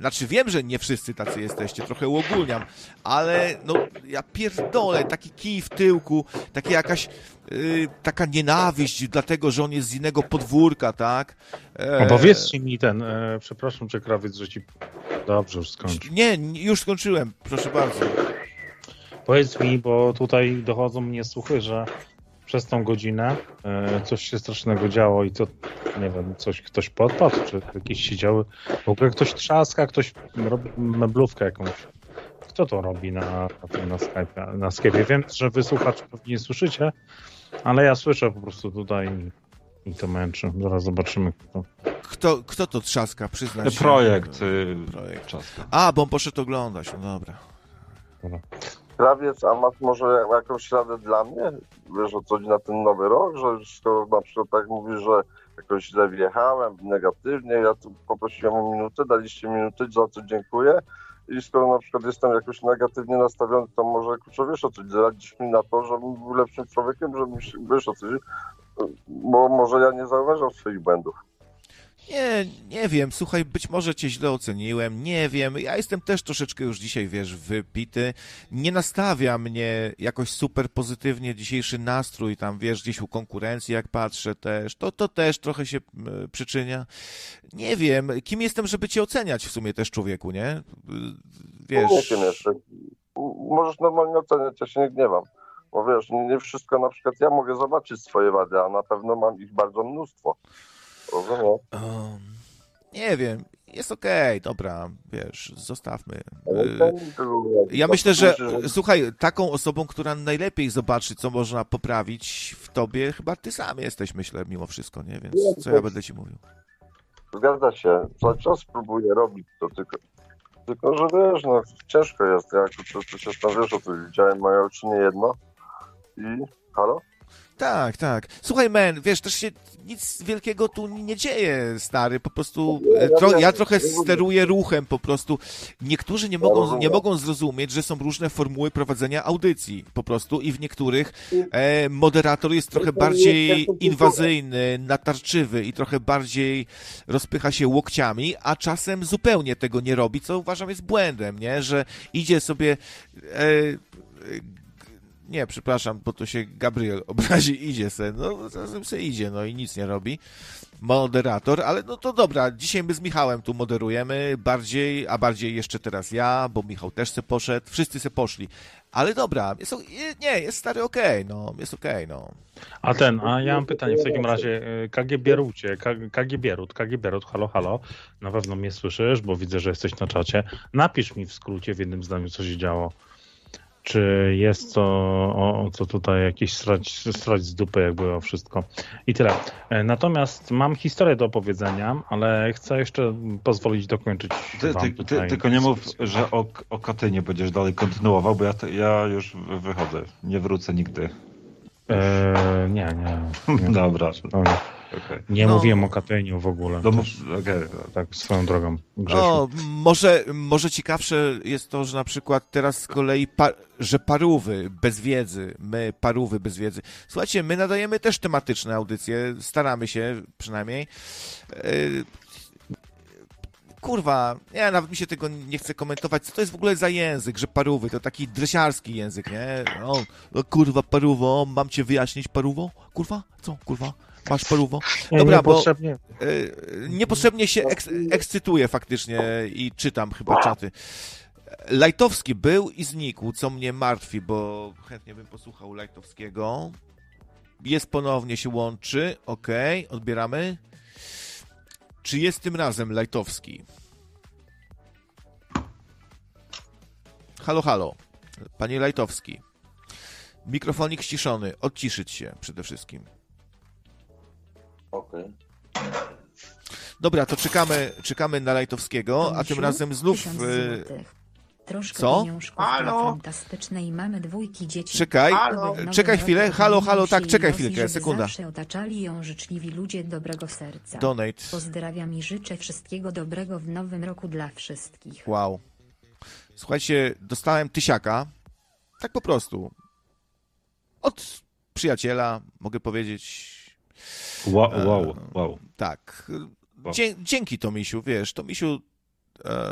Znaczy wiem, że nie wszyscy tacy jesteście, trochę uogólniam, ale no ja pierdolę, taki kij w tyłku, taka jakaś taka nienawiść dlatego, że on jest z innego podwórka, tak? Opowiedzcie mi przepraszam cię, krawiec, że ci... Dobrze, już skończę. Nie, już skończyłem, proszę bardzo. Powiedz mi, bo tutaj dochodzą mnie słuchy, że przez tą godzinę coś się strasznego działo i to, nie wiem, ktoś podpadł, czy jakieś się działy. W ogóle ktoś trzaska, ktoś robi meblówkę jakąś. Kto to robi na Skype'ie? Wiem, że wy słuchacze pewnie nie słyszycie, ale ja słyszę po prostu tutaj i to męczy. Zaraz zobaczymy, Kto to trzaska, przyznaj się? Projekt. Trzaska. A, bo on poszedł oglądać, no dobra. Krawiec, a masz może jakąś radę dla mnie? Wiesz, o co chodzi na ten nowy rok? Że skoro na przykład tak mówisz, że jakoś źle wjechałem, negatywnie, ja tu poprosiłem o minutę, daliście minutę, za co dziękuję. I skoro na przykład jestem jakoś negatywnie nastawiony, to może, kurczę, wiesz o co chodzi, radzisz mi na to, żebym był lepszym człowiekiem, żebym, wiesz o co chodzi, bo może ja nie zauważam swoich błędów. Nie wiem, słuchaj, być może cię źle oceniłem, nie wiem, ja jestem też troszeczkę już dzisiaj, wiesz, wypity, nie nastawia mnie jakoś super pozytywnie dzisiejszy nastrój, tam, wiesz, gdzieś u konkurencji, jak patrzę też, to też trochę się przyczynia, nie wiem, kim jestem, żeby cię oceniać w sumie też, człowieku, nie? Wiesz... Nie wiem jeszcze, możesz normalnie oceniać, ja się nie gniewam, bo wiesz, nie wszystko, na przykład ja mogę zobaczyć swoje wady, a na pewno mam ich bardzo mnóstwo. Nie wiem, jest okej, dobra, wiesz, zostawmy. Ja myślę, że słuchaj, taką osobą, która najlepiej zobaczy, co można poprawić w tobie, chyba ty sam jesteś, myślę, mimo wszystko, nie? Więc co ja będę ci mówił? Zgadza się, cały czas próbuję robić to, tylko że wiesz, no ciężko jest, jak to się tam, wiesz, o co widziałem moje oczy nie jedno i halo? Tak. Słuchaj, man, wiesz, też się nic wielkiego tu nie dzieje, stary, po prostu ja trochę steruję ruchem, po prostu. Niektórzy nie mogą zrozumieć, że są różne formuły prowadzenia audycji, po prostu, i w niektórych moderator jest trochę bardziej inwazyjny, natarczywy i trochę bardziej rozpycha się łokciami, a czasem zupełnie tego nie robi, co uważam jest błędem, nie, że idzie sobie... Nie, przepraszam, bo to się Gabriel obrazi, idzie se, no zarazem se idzie, no i nic nie robi, moderator, ale no to dobra, dzisiaj my z Michałem tu moderujemy bardziej jeszcze teraz ja, bo Michał też se poszedł, wszyscy se poszli, ale dobra, jest stary okej, no, jest okej, no. A ja mam pytanie w takim razie, KG Bierut, halo, na pewno mnie słyszysz, bo widzę, że jesteś na czacie, napisz mi w skrócie w jednym zdaniu, co się działo. Czy jest to, co tutaj jakieś strać z dupy, jak było wszystko. I tyle. Natomiast mam historię do opowiedzenia, ale chcę jeszcze pozwolić dokończyć Tylko nie mów, że o Katynie będziesz dalej kontynuował, bo ja już wychodzę. Nie wrócę nigdy. Nie. Dobra. Okay. Nie mówiłem o Katyniu w ogóle. Tak, swoją drogą. O, może ciekawsze jest to, że na przykład teraz z kolei, że parówy bez wiedzy, Słuchajcie, my nadajemy też tematyczne audycje, staramy się przynajmniej. Kurwa, ja nawet mi się tego nie chcę komentować. Co to jest w ogóle za język, że parówy? To taki dresiarski język, nie? No kurwa, parówo, mam cię wyjaśnić, parówo? Kurwa? Co, kurwa? Masz parówo? Dobra, niepotrzebnie. Bo niepotrzebnie się ekscytuję faktycznie i czytam chyba czaty. Lajtowski był i znikł, co mnie martwi, bo chętnie bym posłuchał Lajtowskiego. Jest ponownie, się łączy. Okej, odbieramy. Czy jest tym razem Lajtowski? Halo. Panie Lajtowski. Mikrofonik ściszony. Odciszyć się przede wszystkim. Okej. Dobra, to czekamy na Lajtowskiego, a tym razem znów... Troszkę co? Fantastycznej mamy dwójki dzieci. Czekaj chwilę. Halo, tak, czekaj chwilkę, sekunda. Zawsze otaczali ją życzliwi ludzie dobrego serca. Donate. Pozdrawiam i życzę wszystkiego dobrego w nowym roku dla wszystkich. Wow. Słuchajcie, dostałem tysiaka. Tak po prostu. Od przyjaciela, mogę powiedzieć. Wow. Tak. Dzięki Tomisiu, wiesz, Tomisiu